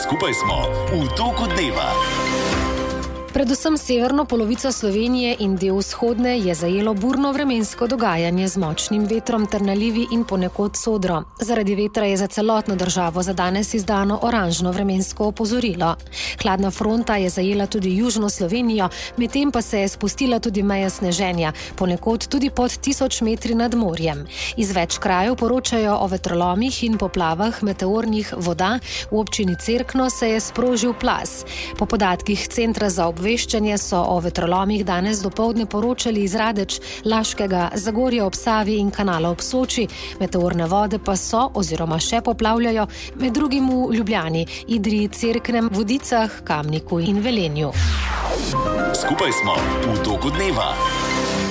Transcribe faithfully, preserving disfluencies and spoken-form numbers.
Skupaj smo v toku dneva. Predvsem severno polovico Slovenije in del vzhodne je zajelo burno vremensko dogajanje z močnim vetrom ter nalivi in ponekod sodro. Zaradi vetra je za celotno državo za danes izdano oranžno vremensko opozorilo. Hladna fronta je zajela tudi južno Slovenijo, medtem pa se je spustila tudi meja sneženja, ponekod tudi pod tisoč metri nad morjem. Iz več krajev poročajo o vetrolomih in poplavah meteornih voda. V občini Cerkno se je sprožil plaz. Po podatkih Centra za obveščanje so o vetrolomih danes dopoldne poročali iz Radeč, Laškega, Zagorja ob Savi in Kanala ob Soči. Meteorne vode pa so oziroma še poplavljajo med drugim v Ljubljani, Idriji, Cerknem, Vodicah, Kamniku in Velenju. Skupaj smo v toku dneva.